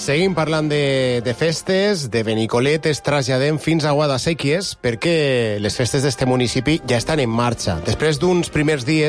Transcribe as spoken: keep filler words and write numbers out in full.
Seguim parlant de, de festes, de Benicolet es traslladem fins a Guadasséquies perquè les festes d'este municipi ja estan en marxa. Després d'uns primers dies